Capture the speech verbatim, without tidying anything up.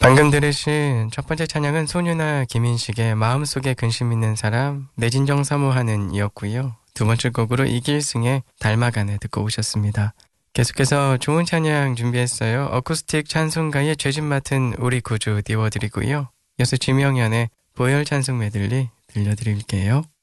방금 들으신 첫 번째 찬양은 소녀나 김인식의 마음속에 근심 있는 사람 내진정 사모하는 이었고요. 두 번째 곡으로 이길승의 닮아가네 듣고 오셨습니다. 계속해서 좋은 찬양 준비했어요. 어쿠스틱 찬송가의 죄짓 맡은 우리 구주 띄워드리고요. 이어서 지명현의 보혈 찬송 메들리 들려드릴게요.